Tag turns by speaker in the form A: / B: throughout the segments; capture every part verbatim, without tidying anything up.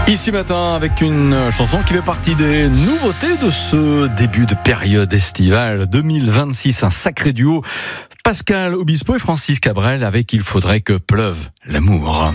A: Ici matin avec une chanson qui fait partie des nouveautés de ce début de période estivale deux mille vingt-six, un sacré duo, Pascal Obispo et Francis Cabrel avec Il faudrait que pleuve l'amour.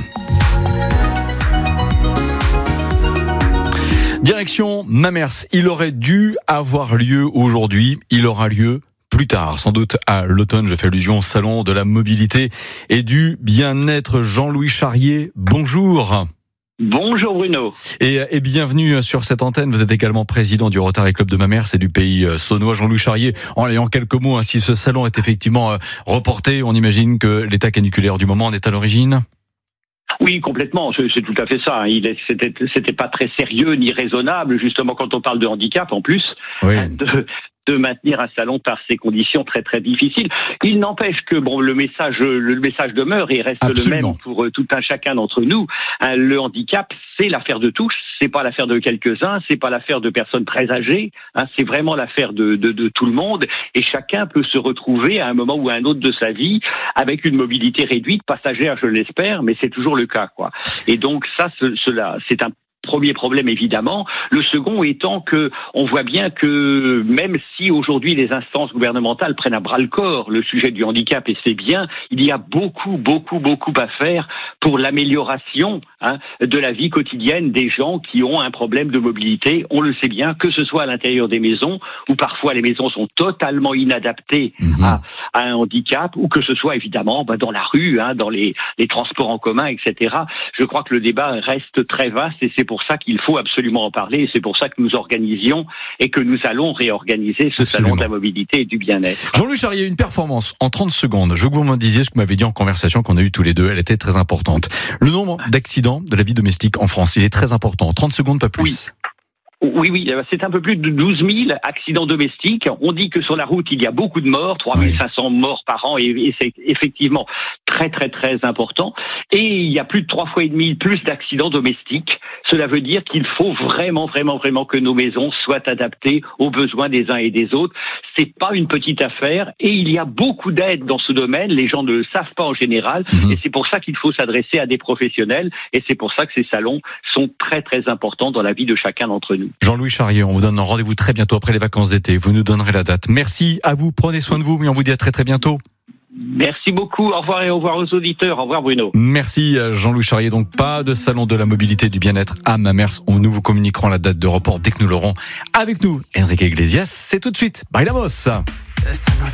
A: Direction Mamers, il aurait dû avoir lieu aujourd'hui, il aura lieu plus tard, sans doute à l'automne. Je fais allusion au salon de la mobilité et du bien-être. Jean-Louis Charrier, bonjour.
B: Bonjour Bruno.
A: Et, et bienvenue sur cette antenne. Vous êtes également président du Rotary Club de Mamers et du Pays Saunois. Jean-Louis Charrier, en ayant quelques mots, hein, si ce salon est effectivement reporté, on imagine que l'état caniculaire du moment en est à l'origine ?
B: Oui, complètement, c'est, c'est tout à fait ça. Il est, c'était, c'était pas très sérieux ni raisonnable, justement quand on parle de handicap en plus,
A: oui.
B: de, de maintenir un salon par ces conditions très très difficiles. Il n'empêche que bon, le message, le message demeure et reste
A: Absolument.
B: le même pour tout un chacun d'entre nous. Le handicap, c'est l'affaire de tous. C'est pas l'affaire de quelques-uns, c'est pas l'affaire de personnes très âgées. Hein, c'est vraiment l'affaire de, de, de tout le monde. Et chacun peut se retrouver à un moment ou à un autre de sa vie avec une mobilité réduite, passagère, je l'espère, mais c'est toujours le cas, quoi. Et donc ça, ce, cela, c'est un premier problème évidemment. Le second étant que on voit bien que même si aujourd'hui les instances gouvernementales prennent à bras le corps le sujet du handicap, et c'est bien, il y a beaucoup, beaucoup, beaucoup à faire pour l'amélioration hein, de la vie quotidienne des gens qui ont un problème de mobilité. On le sait bien, que ce soit à l'intérieur des maisons, où parfois les maisons sont totalement inadaptées mmh. à, à un handicap, ou que ce soit évidemment bah, dans la rue, hein, dans les, les transports en commun, et cetera. Je crois que le débat reste très vaste et c'est pour ça qu'il faut absolument en parler et c'est pour ça que nous organisions et que nous allons réorganiser ce
A: Absolument.
B: salon de la mobilité et du bien-être.
A: Jean-Louis Charrier, une performance en trente secondes. Je veux que vous me disiez ce que vous m'avez dit en conversation qu'on a eu tous les deux. Elle était très importante. Le nombre d'accidents de la vie domestique en France, il est très important. trente secondes, pas plus.
B: Oui. Oui, oui, c'est un peu plus de douze mille accidents domestiques. On dit que sur la route, il y a beaucoup de morts, trois mille cinq cents morts par an, et, et c'est effectivement très, très, très important. Et il y a plus de trois fois et demi plus d'accidents domestiques. Cela veut dire qu'il faut vraiment, vraiment, vraiment que nos maisons soient adaptées aux besoins des uns et des autres. C'est pas une petite affaire, et il y a beaucoup d'aide dans ce domaine. Les gens ne le savent pas en général, mmh. et c'est pour ça qu'il faut s'adresser à des professionnels, et c'est pour ça que ces salons sont très, très importants dans la vie de chacun d'entre nous.
A: Jean-Louis Charrier, on vous donne un rendez-vous très bientôt après les vacances d'été. Vous nous donnerez la date. Merci à vous. Prenez soin de vous. Et on vous dit à très très bientôt.
B: Merci beaucoup. Au revoir et au revoir aux auditeurs. Au revoir Bruno.
A: Merci Jean-Louis Charrier. Donc pas de salon de la mobilité et du bien-être à Mamers. On nous vous communiquerons la date de report dès que nous l'aurons avec nous. Enrique Iglesias, c'est tout de suite. Bye la bosse.